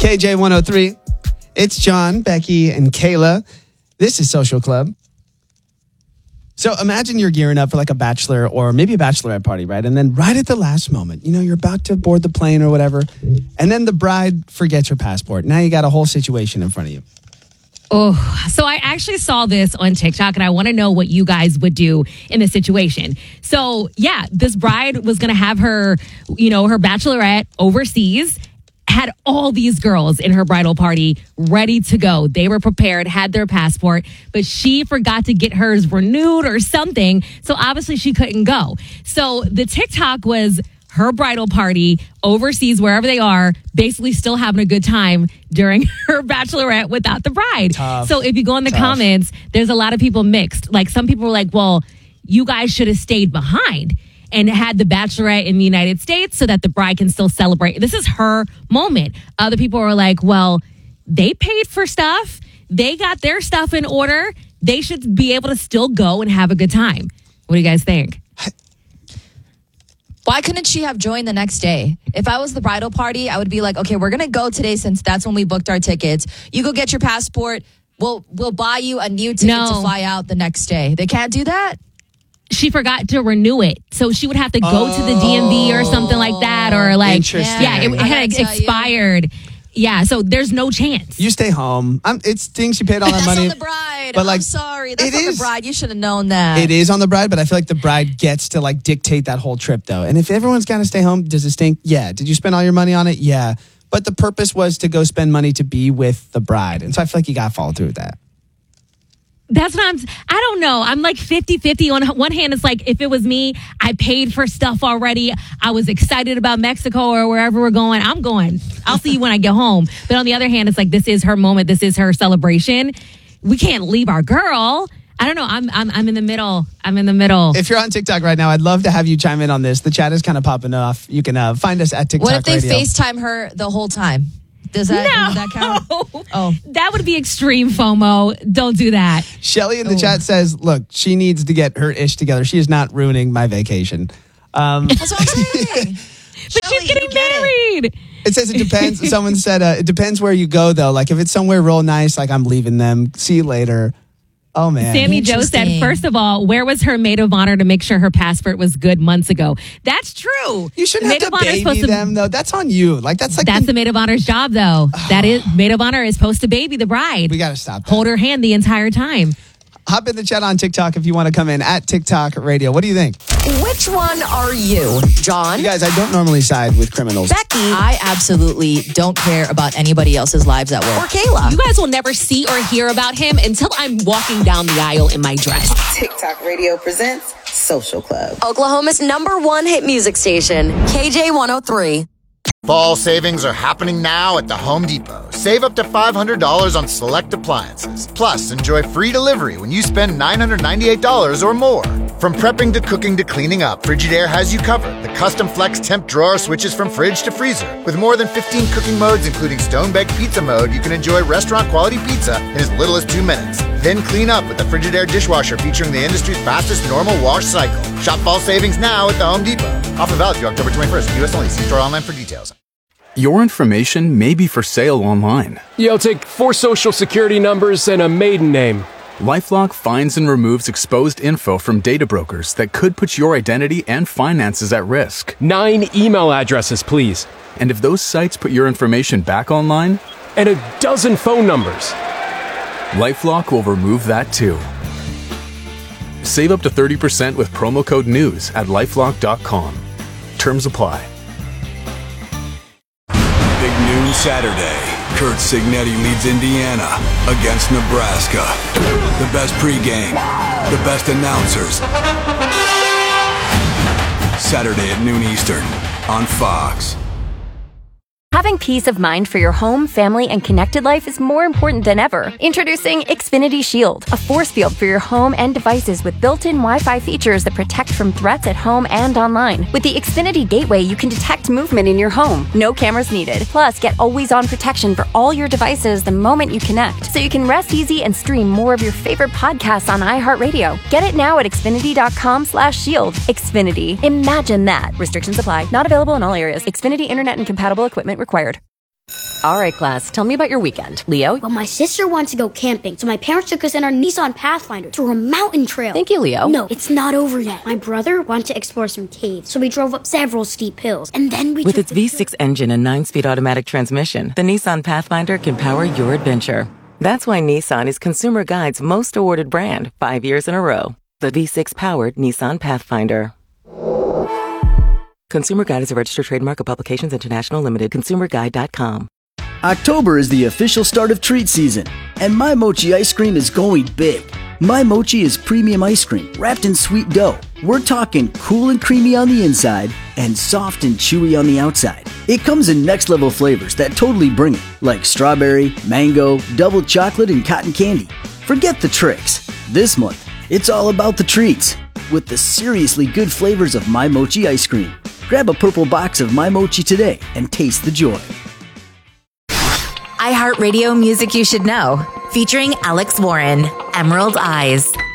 KJ103. It's John, Becky, and Kayla. This is Social Club. So imagine you're gearing up for like a bachelor or maybe a bachelorette party, right? And then right at the last moment, you're about to board the plane or whatever. And then the bride forgets her passport. Now you got a whole situation in front of you. Oh, so I actually saw this on TikTok and I want to know what you guys would do in this situation. So yeah, this bride was going to have her, her bachelorette overseas, had all these girls in her bridal party ready to go. They were prepared, had their passport, but she forgot to get hers renewed or something. So obviously she couldn't go. So the TikTok was her bridal party overseas, wherever they are, basically still having a good time during her bachelorette without the bride. Tough. So if you go in the comments, there's a lot of people mixed. Like some people were like, well, you guys should have stayed behind and had the bachelorette in the United States so that the bride can still celebrate. This is her moment. Other people were like, well, they paid for stuff. They got their stuff in order. They should be able to still go and have a good time. What do you guys think? Why couldn't she have joined the next day? If I was the bridal party, I would be like, okay, we're going to go today since that's when we booked our tickets. You go get your passport. We'll buy you a new ticket to fly out the next day. They can't do that? She forgot to renew it. So she would have to go to the DMV or something like that. Or like, Interesting. yeah, it had expired. Yeah, so there's no chance. You stay home. It's things you paid all that That's money. on the bride. But I'm sorry. That's on the bride. You should have known that. It is on the bride, but I feel like the bride gets to dictate that whole trip though. And if everyone's got to stay home, does it stink? Yeah. Did you spend all your money on it? Yeah. But the purpose was to go spend money to be with the bride. And so I feel like you got to follow through with that. That's what I don't know. I'm like 50-50. On one hand, it's like, if it was me, I paid for stuff already. I was excited about Mexico or wherever we're going. I'm going. I'll see you when I get home. But on the other hand, it's like, this is her moment. This is her celebration. We can't leave our girl. I don't know. I'm in the middle. I'm in the middle. If you're on TikTok right now, I'd love to have you chime in on this. The chat is kind of popping off. You can find us at TikTok What if they Radio. FaceTime her the whole time? Does that count? Oh, that would be extreme FOMO. Don't do that. Shelly in the chat says, look, she needs to get her ish together. She is not ruining my vacation. That's what I'm saying. But Shelly, she's getting married. It says it depends. Someone said it depends where you go, though. Like if it's somewhere real nice, like I'm leaving them. See you later. Oh, man. Sammy Joe said, first of all, where was her maid of honor to make sure her passport was good months ago? That's true. You shouldn't have to baby them, though. That's on you. That's the maid of honor's job, though. That is, maid of honor is supposed to baby the bride. We got to stop that. Hold her hand the entire time. Hop in the chat on TikTok if you want to come in at TikTok Radio. What do you think? Which one are you, John? You guys, I don't normally side with criminals. Becky? I absolutely don't care about anybody else's lives at work. Or Kayla? You guys will never see or hear about him until I'm walking down the aisle in my dress. TikTok Radio presents Social Club. Oklahoma's #1 hit music station, KJ103. Fall savings are happening now at the Home Depot. Save up to $500 on select appliances. Plus, enjoy free delivery when you spend $998 or more. From prepping to cooking to cleaning up, Frigidaire has you covered. The custom flex temp drawer switches from fridge to freezer. With more than 15 cooking modes, including stone-baked pizza mode, you can enjoy restaurant-quality pizza in as little as 2 minutes. Then clean up with the Frigidaire dishwasher featuring the industry's fastest normal wash cycle. Shop fall savings now at the Home Depot. Offer valid through October 21st. U.S. only. See store online for details. Your information may be for sale online. You'll take 4 social security numbers and a maiden name. LifeLock finds and removes exposed info from data brokers that could put your identity and finances at risk. 9 email addresses, please. And if those sites put your information back online? And a dozen phone numbers. LifeLock will remove that too. Save up to 30% with promo code NEWS at LifeLock.com. Terms apply. Big noon Saturday. Kurt Signetti leads Indiana against Nebraska. The best pregame, the best announcers. Saturday at noon Eastern on Fox. Having peace of mind for your home, family, and connected life is more important than ever. Introducing Xfinity Shield, a force field for your home and devices with built-in Wi-Fi features that protect from threats at home and online. With the Xfinity Gateway, you can detect movement in your home. No cameras needed. Plus, get always-on protection for all your devices the moment you connect, so you can rest easy and stream more of your favorite podcasts on iHeartRadio. Get it now at Xfinity.com/shield. Xfinity. Imagine that. Restrictions apply. Not available in all areas. Xfinity Internet and compatible equipment required. All right, class, tell me about your weekend. Leo? Well, my sister wants to go camping, so my parents took us in our Nissan Pathfinder to a mountain trail. Thank you, Leo. No, it's not over yet. My brother wanted to explore some caves, so we drove up several steep hills, and then we With its V6 engine and 9-speed automatic transmission, the Nissan Pathfinder can power your adventure. That's why Nissan is Consumer Guide's most awarded brand 5 years in a row. The V6-powered Nissan Pathfinder. Consumer Guide is a registered trademark of Publications International Limited. ConsumerGuide.com. October is the official start of treat season, and My Mochi ice cream is going big. My Mochi is premium ice cream wrapped in sweet dough. We're talking cool and creamy on the inside and soft and chewy on the outside. It comes in next level flavors that totally bring it, like strawberry, mango, double chocolate, and cotton candy. Forget the tricks. This month, it's all about the treats with the seriously good flavors of My Mochi ice cream. Grab a purple box of My Mochi today and taste the joy. iHeartRadio Music You Should Know, featuring Alex Warren, Emerald Eyes.